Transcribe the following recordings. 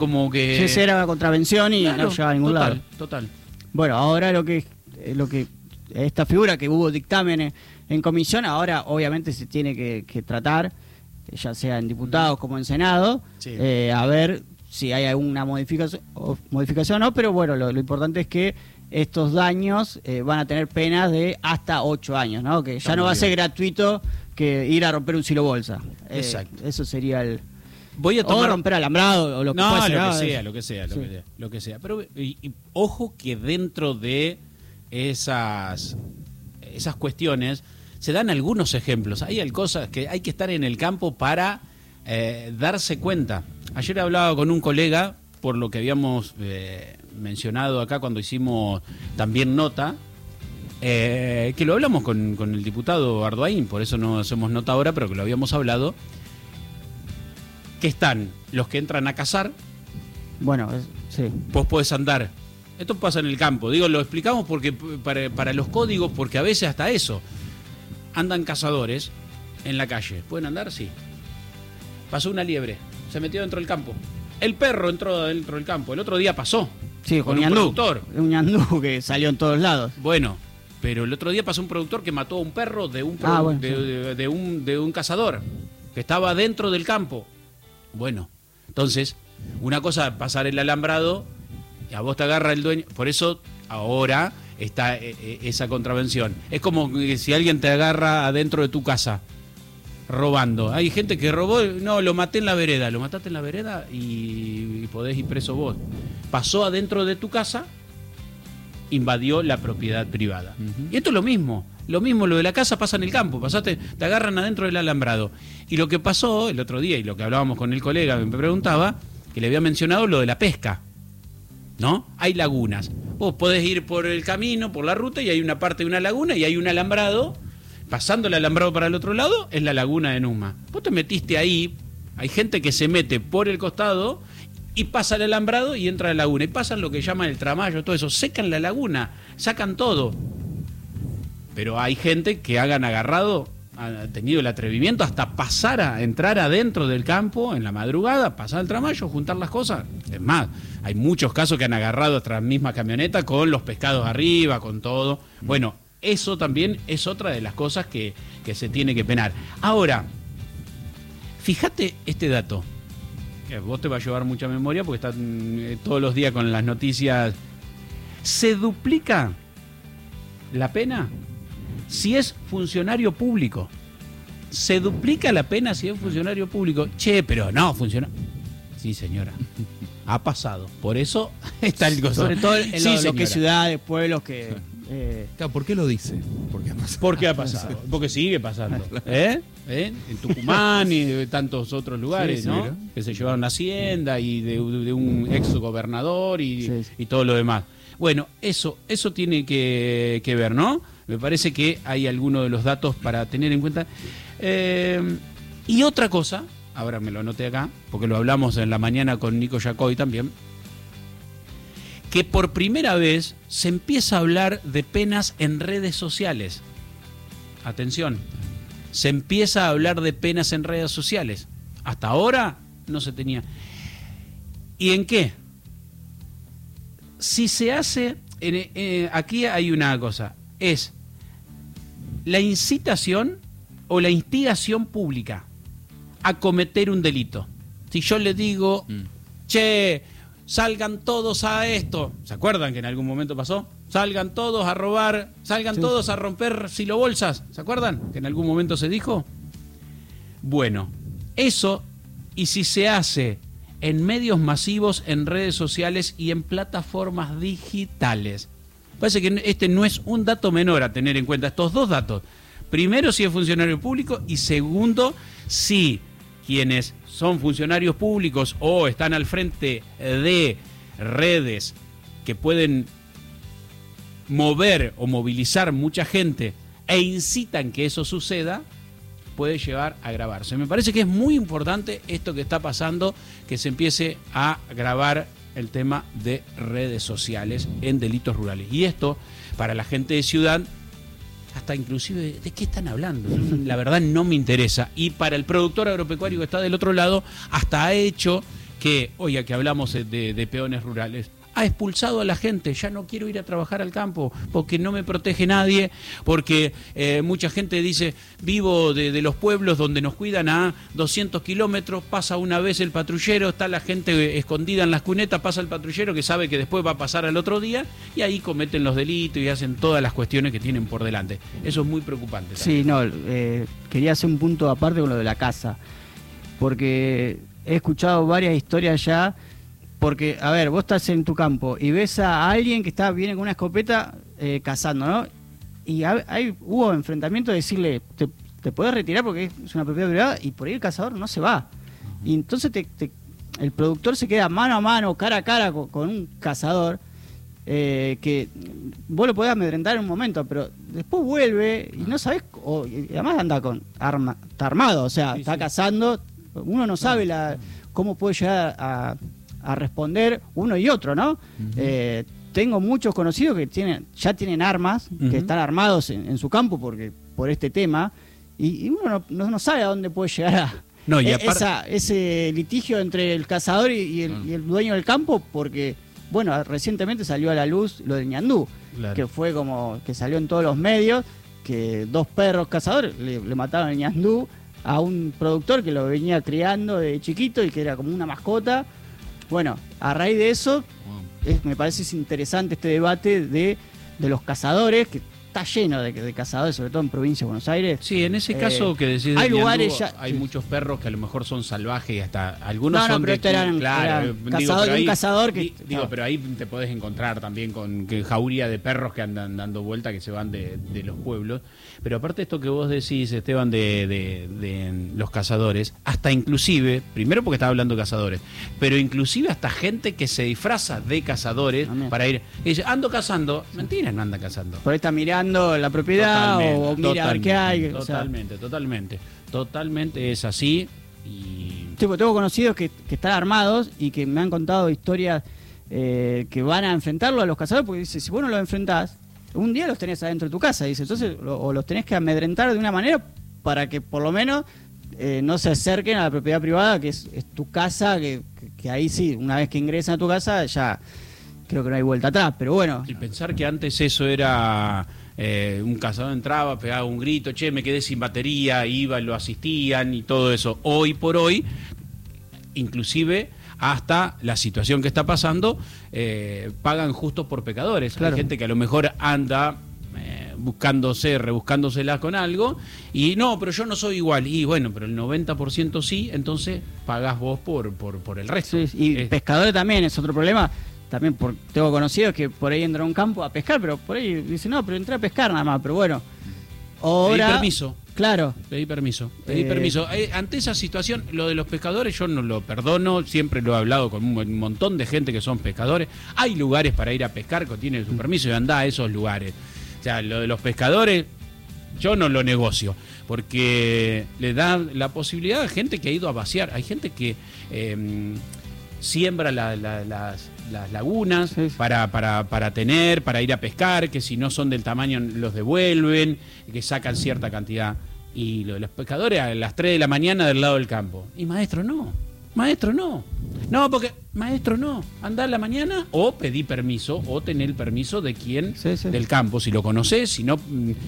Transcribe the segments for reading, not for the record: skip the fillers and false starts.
como que... Sí, esa era una contravención y claro, no llegaba a ningún lado. Total. Bueno, ahora lo que esta figura que hubo dictámenes en comisión, ahora obviamente se tiene que tratar, ya sea en diputados como en Senado, Sí. a ver si hay alguna modificación o no, pero bueno, lo importante es que estos daños van a tener penas de hasta 8 años, ¿no? Que ya no va a ser gratuito que ir a romper un silobolsa. Exacto. Eso sería el... Voy a tomar... O romper alambrado o lo que fuese, lo que sea. Pero y ojo que dentro de esas cuestiones se dan algunos ejemplos. Hay cosas que hay que estar en el campo para darse cuenta. Ayer hablaba con un colega, por lo que habíamos mencionado acá cuando hicimos también nota, que lo hablamos con el diputado Ardoaín, por eso no hacemos nota ahora, pero que lo habíamos hablado, que están los que entran a cazar. Bueno, sí. Vos podés andar. Esto pasa en el campo. Digo, lo explicamos porque para los códigos, porque a veces hasta eso. Andan cazadores en la calle. ¿Pueden andar? Sí. Pasó una liebre. Se metió dentro del campo. El perro entró dentro del campo. El otro día pasó. Sí, con un productor. Un ñandú que salió en todos lados. Bueno, pero el otro día pasó un productor que mató a un perro de un de un cazador que estaba dentro del campo. Bueno, entonces, una cosa es pasar el alambrado, y a vos te agarra el dueño. Por eso ahora está esa contravención. Es como que si alguien te agarra adentro de tu casa robando. Hay gente que robó, no, lo maté en la vereda. Lo mataste en la vereda y podés ir preso vos. Pasó adentro de tu casa, invadió la propiedad privada. Y esto es lo mismo. Lo de la casa pasa en el campo. Te agarran adentro del alambrado. Y lo que pasó el otro día, y lo que hablábamos con el colega, me preguntaba, que le había mencionado lo de la pesca. ¿No? Hay lagunas. Vos podés ir por el camino, por la ruta, y hay una parte de una laguna y hay un alambrado. Pasando el alambrado para el otro lado, es la laguna de Numa. Vos te metiste ahí, hay gente que se mete por el costado y pasa el alambrado y entra a la laguna. Y pasan lo que llaman el tramayo, todo eso. Secan la laguna, sacan todo. Pero hay gente que han agarrado, ha tenido el atrevimiento hasta pasar a entrar adentro del campo en la madrugada, pasar el tramayo, juntar las cosas. Es más, hay muchos casos que han agarrado otra misma camioneta con los pescados arriba, con todo. Bueno, eso también es otra de las cosas que se tiene que penar. Ahora, fíjate este dato, que vos te va a llevar mucha memoria porque están todos los días con las noticias. Se duplica la pena si es funcionario público. Se duplica la pena si es funcionario público. Che, pero no, funciona. Sí, señora. Ha pasado. Por eso está el gozo. Sobre todo en lo que ciudades, pueblos que... Claro, ¿por qué lo dice? Porque ha pasado. Porque sigue pasando. En Tucumán y de tantos otros lugares, ¿no? Mira. Que se llevaron la hacienda y de un ex gobernador y todo lo demás. Bueno, eso tiene que ver, ¿no? Me parece que hay algunos de los datos para tener en cuenta. Y otra cosa, ahora me lo anoté acá, porque lo hablamos en la mañana con Nico Yacoy también, que por primera vez se empieza a hablar de penas en redes sociales. Atención, se empieza a hablar de penas en redes sociales. Hasta ahora no se tenía. ¿Y en qué? Si se hace, aquí hay una cosa, es la incitación o la instigación pública a cometer un delito. Si yo le digo, che, salgan todos a esto, ¿se acuerdan que en algún momento pasó? Salgan todos a robar, salgan todos a romper silobolsas, ¿se acuerdan que en algún momento se dijo? Bueno, eso, y si se hace en medios masivos, en redes sociales y en plataformas digitales. Parece que este no es un dato menor a tener en cuenta, estos dos datos. Primero, si es funcionario público, y segundo, si quienes son funcionarios públicos o están al frente de redes que pueden mover o movilizar mucha gente e incitan que eso suceda, puede llevar a agravarse. Me parece que es muy importante esto que está pasando, que se empiece a agravar el tema de redes sociales en delitos rurales. Y esto, para la gente de ciudad, hasta inclusive, ¿de qué están hablando? La verdad no me interesa. Y para el productor agropecuario que está del otro lado, hasta ha hecho que, oiga, que hablamos de peones rurales, ha expulsado a la gente, ya no quiero ir a trabajar al campo porque no me protege nadie, porque mucha gente dice, vivo de los pueblos donde nos cuidan a 200 kilómetros, pasa una vez el patrullero, está la gente escondida en las cunetas, pasa el patrullero que sabe que después va a pasar al otro día y ahí cometen los delitos y hacen todas las cuestiones que tienen por delante. Eso es muy preocupante también. Sí, no, quería hacer un punto aparte con lo de la caza, porque he escuchado varias historias ya. Porque, a ver, vos estás en tu campo y ves a alguien que viene con una escopeta cazando, ¿no? Y hubo enfrentamiento de decirle, te podés retirar porque es una propiedad privada, y por ahí el cazador no se va. Y entonces el productor se queda mano a mano, cara a cara con un cazador, que vos lo podés amedrentar en un momento, pero después vuelve y no sabés, y además anda con arma, está armado, o sea, está cazando, uno no sabe cómo puede llegar a responder uno y otro, ¿no? Tengo muchos conocidos que ya tienen armas, que están armados en su campo por este tema, y uno no sabe a dónde puede llegar ese litigio entre el cazador y el dueño del campo, porque, bueno, recientemente salió a la luz lo de Ñandú, claro, que fue como que salió en todos los medios, que 2 perros cazadores le mataron el Ñandú a un productor que lo venía criando de chiquito y que era como una mascota. Bueno, a raíz de eso, me parece interesante este debate de los cazadores, que está lleno de cazadores, sobre todo en provincia de Buenos Aires. Sí, en ese caso que decís hay lugares Ñandú, hay muchos perros que a lo mejor son salvajes y hasta algunos son pero eran un cazador que... pero ahí te podés encontrar también con jauría de perros que andan dando vuelta, que se van de los pueblos. Pero aparte de esto que vos decís, Esteban, de los cazadores, hasta inclusive, primero porque estaba hablando de cazadores, pero inclusive hasta gente que se disfraza de cazadores para ir, y dice, ando cazando. Mentira, no anda cazando. Por ahí está mirando la propiedad o mira a ver qué hay. Totalmente es así. Y... Tengo conocidos que están armados y que me han contado historias que van a enfrentarlo a los cazadores, porque dice, si vos no los enfrentás, un día los tenés adentro de tu casa, dice, entonces o los tenés que amedrentar de una manera para que por lo menos no se acerquen a la propiedad privada, que es tu casa, que ahí sí, una vez que ingresan a tu casa ya creo que no hay vuelta atrás, pero bueno. Y pensar que antes eso era... un cazador entraba, pegaba un grito, che, me quedé sin batería, iba, lo asistían y todo eso. Hoy por hoy, inclusive hasta la situación que está pasando, pagan justos por pecadores. Claro. Hay gente que a lo mejor anda rebuscándosela con algo, y no, pero yo no soy igual. Y bueno, pero el 90% sí, entonces pagás vos por el resto. Sí, y pescadores también es otro problema. También tengo conocidos que por ahí entran a un campo a pescar, pero por ahí dicen, no, pero entré a pescar nada más, pero bueno. Pedí permiso. Claro. Pedí permiso. Ante esa situación, lo de los pescadores yo no lo perdono, siempre lo he hablado con un montón de gente que son pescadores. Hay lugares para ir a pescar que tienen su permiso y andá a esos lugares. O sea, lo de los pescadores yo no lo negocio, porque le da la posibilidad a gente que ha ido a vaciar. Hay gente que siembra las lagunas para ir a pescar, que si no son del tamaño los devuelven, que sacan cierta cantidad. Y lo de los pescadores a las 3 de la mañana del lado del campo. Y maestro no, porque maestro no, andá a la mañana o pedí permiso o tener el permiso de quien del campo, si lo conocés, si no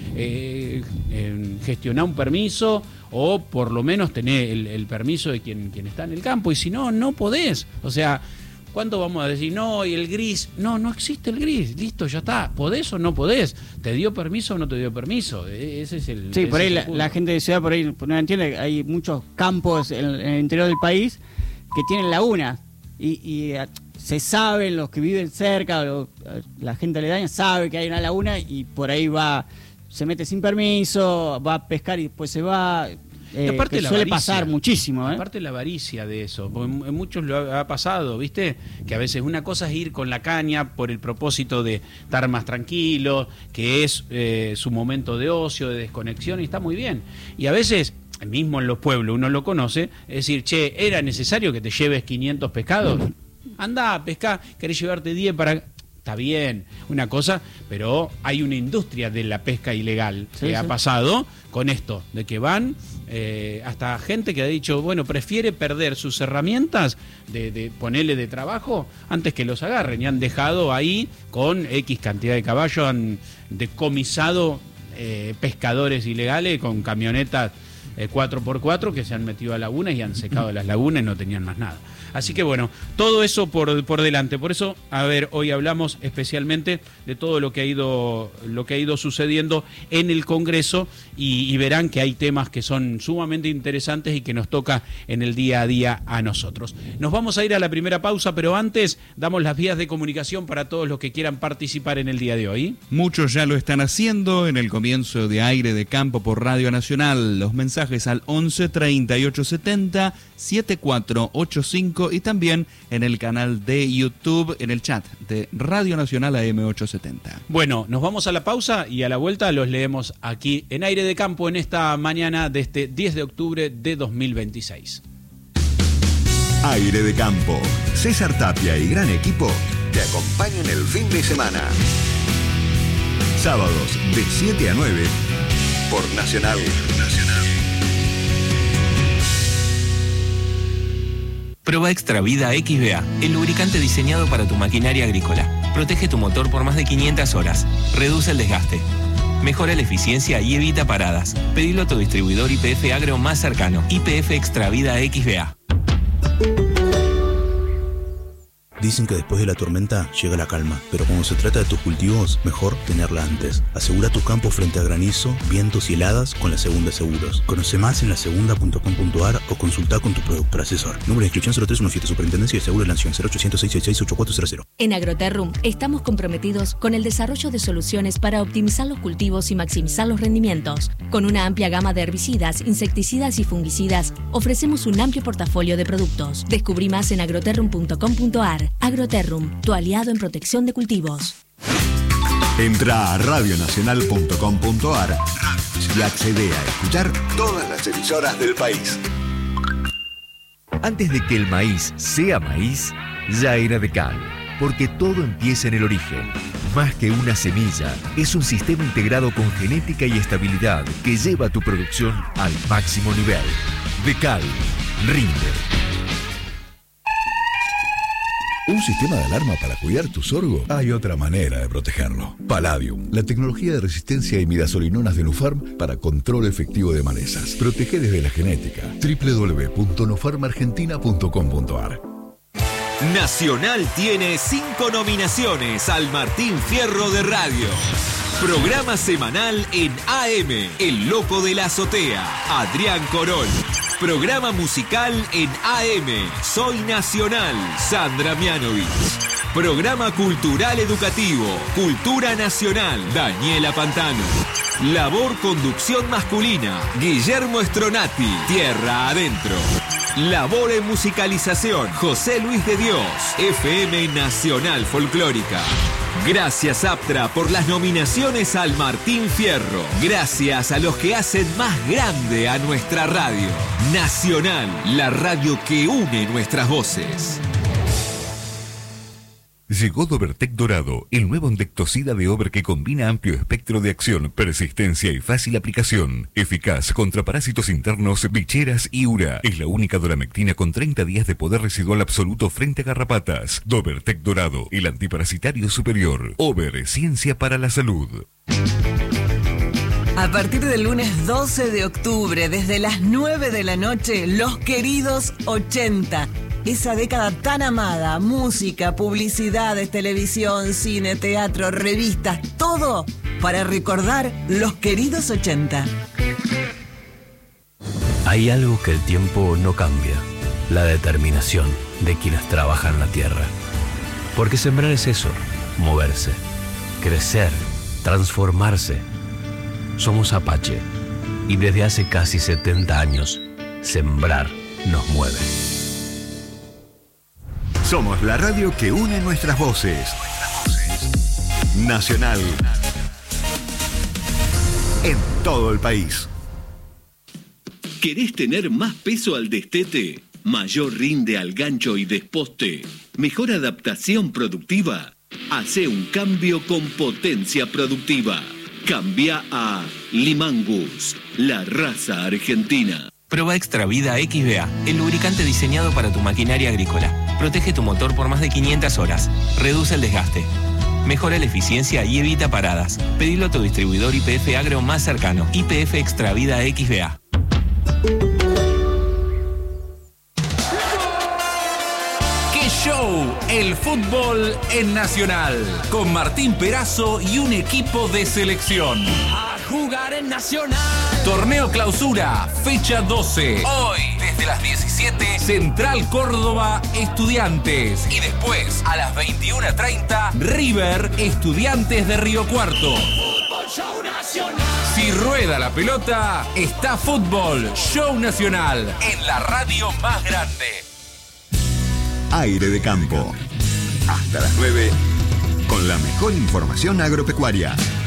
gestioná un permiso o por lo menos tener el permiso de quien está en el campo, y si no, no podés. O sea, ¿cuánto vamos a decir? No, y el gris. No existe el gris. Listo, ya está. ¿Podés o no podés? ¿Te dio permiso o no te dio permiso? Ese es el... Sí, por ahí la gente de ciudad por ahí no entiende. Hay muchos campos en el interior del país que tienen lagunas. Y se saben, los que viven cerca, la gente aledaña sabe que hay una laguna y por ahí se mete sin permiso, va a pescar y después se va... aparte que suele pasar muchísimo. Aparte la avaricia de eso, porque en muchos lo ha pasado, ¿viste? Que a veces una cosa es ir con la caña por el propósito de estar más tranquilo, que es su momento de ocio, de desconexión, y está muy bien. Y a veces, mismo en los pueblos, uno lo conoce, es decir, che, ¿era necesario que te lleves 500 pescados? Andá a pescar, querés llevarte 10 para... está bien, una cosa, pero hay una industria de la pesca ilegal que ha pasado con esto, de que van hasta gente que ha dicho, bueno, prefiere perder sus herramientas de ponerle de trabajo antes que los agarren, y han dejado ahí con X cantidad de caballos, han decomisado pescadores ilegales con camionetas 4x4 que se han metido a lagunas y han secado las lagunas y no tenían más nada. Así que bueno, todo eso por delante. Por eso, a ver, hoy hablamos especialmente de todo lo que ha ido sucediendo en el Congreso y verán que hay temas que son sumamente interesantes y que nos toca en el día a día a nosotros. Nos vamos a ir a la primera pausa, pero antes damos las vías de comunicación para todos los que quieran participar en el día de hoy. Muchos ya lo están haciendo en el comienzo de Aire de Campo por Radio Nacional. Los mensajes al 11 38 70 7485 y también en el canal de YouTube, en el chat de Radio Nacional AM870. Bueno, nos vamos a la pausa y a la vuelta los leemos aquí en Aire de Campo en esta mañana de este 10 de octubre de 2026. Aire de Campo. César Tapia y gran equipo te acompañan el fin de semana. Sábados de 7 a 9 por Nacional. Proba Extra Vida XBA, el lubricante diseñado para tu maquinaria agrícola. Protege tu motor por más de 500 horas. Reduce el desgaste. Mejora la eficiencia y evita paradas. Pedilo a tu distribuidor YPF Agro más cercano. YPF Extra Vida XBA. Dicen que después de la tormenta llega la calma, pero cuando se trata de tus cultivos, mejor tenerla antes. Asegura tu campo frente a granizo, vientos y heladas con La Segunda Seguros. Conoce más en lasegunda.com.ar o consulta con tu productor asesor. Número de inscripción 0317, Superintendencia de Seguro de la Nación, 0800 666 8400. En Agroterrum estamos comprometidos con el desarrollo de soluciones para optimizar los cultivos y maximizar los rendimientos. Con una amplia gama de herbicidas, insecticidas y fungicidas, ofrecemos un amplio portafolio de productos. Descubrí más en agroterrum.com.ar. Agroterrum, tu aliado en protección de cultivos. Entra a radionacional.com.ar y accede a escuchar todas las emisoras del país. Antes de que el maíz sea maíz, ya era de cal, porque todo empieza en el origen. Más que una semilla, es un sistema integrado con genética y estabilidad que lleva tu producción al máximo nivel. De cal, rinde. ¿Un sistema de alarma para cuidar tu sorgo? Hay otra manera de protegerlo. Palladium, la tecnología de resistencia a imidazolinonas de Nufarm para control efectivo de malezas. Protege desde la genética. www.nufarmargentina.com.ar. Nacional tiene 5 nominaciones al Martín Fierro de Radio. Programa semanal en AM, El Loco de la Azotea, Adrián Corol. Programa musical en AM, Soy Nacional, Sandra Mianovich. Programa cultural educativo, Cultura Nacional, Daniela Pantano. Labor conducción masculina, Guillermo Stronati, Tierra Adentro. Labor en musicalización, José Luis de Dios, FM Nacional Folclórica. Gracias Aptra por las nominaciones al Martín Fierro. Gracias a los que hacen más grande a nuestra radio. Nacional, la radio que une nuestras voces. Llegó Dobertec Dorado, el nuevo insecticida de Ober que combina amplio espectro de acción, persistencia y fácil aplicación. Eficaz contra parásitos internos, bicheras y ura. Es la única doramectina con 30 días de poder residual absoluto frente a garrapatas. Dobertec Dorado, el antiparasitario superior. Ober, ciencia para la salud. A partir del lunes 12 de octubre, desde las 9 de la noche, Los Queridos 80. Esa década tan amada, música, publicidades, televisión, cine, teatro, revistas, todo para recordar Los Queridos 80. Hay algo que el tiempo no cambia, la determinación de quienes trabajan la tierra. Porque sembrar es eso, moverse, crecer, transformarse. Somos Apache y desde hace casi 70 años, sembrar nos mueve. Somos la radio que une nuestras voces. Nacional. En todo el país. ¿Querés tener más peso al destete? ¿Mayor rinde al gancho y desposte? ¿Mejor adaptación productiva? Hace un cambio con potencia productiva. Cambia a Limangus, la raza argentina. Proba Extra Vida XBA, el lubricante diseñado para tu maquinaria agrícola. Protege tu motor por más de 500 horas. Reduce el desgaste. Mejora la eficiencia y evita paradas. Pedilo a tu distribuidor YPF Agro más cercano. YPF Extra Vida XBA. Show, el fútbol en Nacional, con Martín Perazo y un equipo de selección. A jugar en Nacional. Torneo Clausura, fecha 12. Hoy, desde las 17, Central Córdoba, Estudiantes. Y después, a las 21:30, River, Estudiantes de Río Cuarto. Fútbol Show Nacional. Si rueda la pelota, está Fútbol Show Nacional, en la radio más grande. Aire de Campo. Hasta las 9, con la mejor información agropecuaria.